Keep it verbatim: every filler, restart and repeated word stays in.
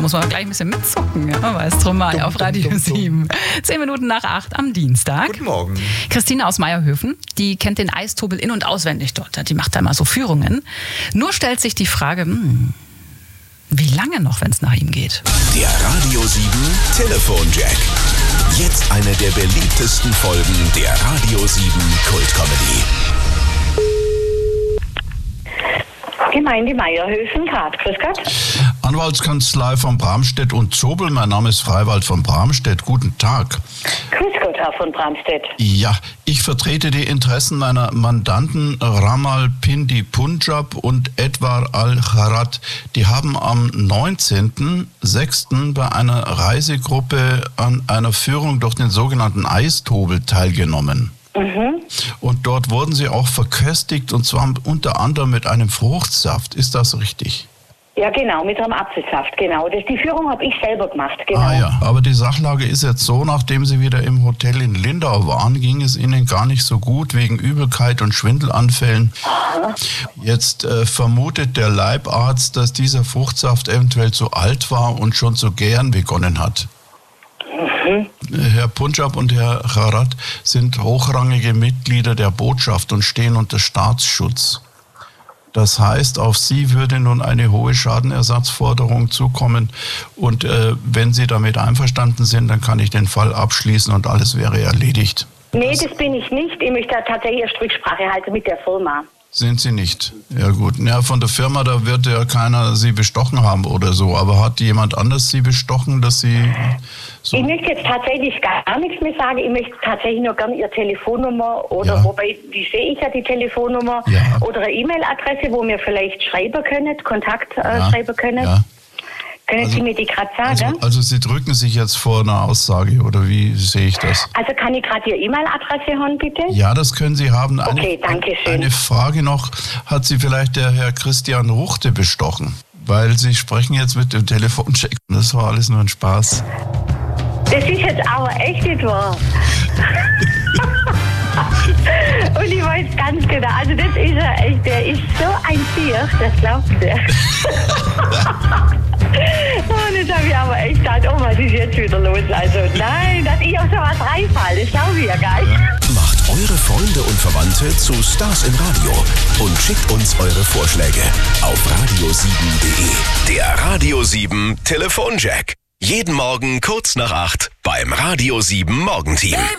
muss man gleich ein bisschen mitzucken. Ja? Bei Stromae auf Radio dumm, dumm, sieben. Zehn Minuten nach acht am Dienstag. Guten Morgen. Christine aus Meierhöfen, die kennt den Eistobel in- und auswendig dort. Die macht da mal so Führungen. Nur stellt sich die Frage, hm, wie lange noch, wenn es nach ihm geht? Der Radio sieben Telefonjack. Jetzt eine der beliebtesten Folgen der Radio sieben Kultcomedy. Gemeinde Meierhöfen, Grad. Grüß Gott. Anwaltskanzlei von Bramstedt und Zobel. Mein Name ist Freiwald von Bramstedt. Guten Tag. Grüß Gott, Herr von Bramstedt. Ja, ich vertrete die Interessen meiner Mandanten Ramal Pindi Punjab und Edwar Al-Kharat. Die haben am neunzehnten sechsten bei einer Reisegruppe an einer Führung durch den sogenannten Eistobel teilgenommen. Mhm. Und dort wurden sie auch verköstigt, und zwar unter anderem mit einem Fruchtsaft. Ist das richtig? Ja, genau, mit einem Apfelsaft, genau. Das, die Führung habe ich selber gemacht, genau. Ah ja, aber die Sachlage ist jetzt so, nachdem Sie wieder im Hotel in Lindau waren, ging es Ihnen gar nicht so gut wegen Übelkeit und Schwindelanfällen. Aha. Jetzt äh, vermutet der Leibarzt, dass dieser Fruchtsaft eventuell zu alt war und schon zu gären begonnen hat. Mhm. Herr Punjab und Herr Kharat sind hochrangige Mitglieder der Botschaft und stehen unter Staatsschutz. Das heißt, auf Sie würde nun eine hohe Schadenersatzforderung zukommen. Und äh, wenn Sie damit einverstanden sind, dann kann ich den Fall abschließen und alles wäre erledigt. Nee, das bin ich nicht. Ich möchte da tatsächlich erst Rücksprache halten mit der Firma. Sind Sie nicht? Ja gut. Ja, von der Firma, da wird ja keiner Sie bestochen haben oder so. Aber hat jemand anders Sie bestochen, dass Sie... So? Ich möchte jetzt tatsächlich gar nichts mehr sagen. Ich möchte tatsächlich nur gerne Ihre Telefonnummer oder, ja. Wobei, die sehe ich ja, die Telefonnummer, ja. Oder eine E-Mail-Adresse, wo wir vielleicht schreiben können, Kontakt äh, ja. schreiben können. Ja. Können also, Sie mir die gerade sagen? Also, also Sie drücken sich jetzt vor einer Aussage, oder wie sehe ich das? Also kann ich gerade Ihre E-Mail-Adresse haben, bitte? Ja, das können Sie haben. Eine, okay, danke schön. Eine Frage noch, hat Sie vielleicht der Herr Christian Ruchte bestochen? Weil Sie sprechen jetzt mit dem Telefoncheck. Das war alles nur ein Spaß. Das ist jetzt aber echt nicht wahr. Und ich weiß ganz genau, also das ist er echt, der ist so ein Tier, das glaubt ihr. Und jetzt habe ich aber echt gedacht, oh, was ist jetzt wieder los? Also nein, dass ich auf sowas reinfalle, das glaube ich ja gar nicht. Macht eure Freunde und Verwandte zu Stars im Radio und schickt uns eure Vorschläge auf radio sieben punkt de. Der Radio sieben Telefonjack. Jeden Morgen kurz nach acht beim Radio sieben Morgenteam.